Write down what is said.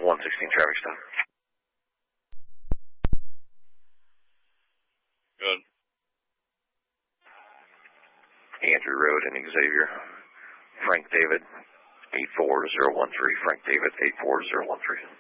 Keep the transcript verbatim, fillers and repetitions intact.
one sixteen traffic stop. Good. Andrew Road and Xavier. Frank David, eight four zero one three. Frank David, eight four zero one three.